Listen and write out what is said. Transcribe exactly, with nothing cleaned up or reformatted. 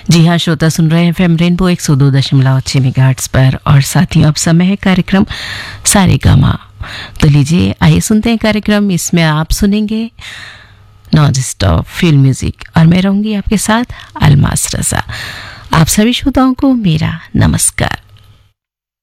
जी हाँ श्रोता, सुन रहे हैं एफएम रेनबो एक सौ दो दशमलव छः मेगाहर्ट्ज़ पर और साथियों अब समय है कार्यक्रम सारेगामा। तो लीजिए आइए सुनते हैं कार्यक्रम। इसमें आप सुनेंगे नॉन स्टॉप फिल्म म्यूजिक और मैं रहूंगी आपके साथ अलमास रजा। आप सभी श्रोताओं को मेरा नमस्कार।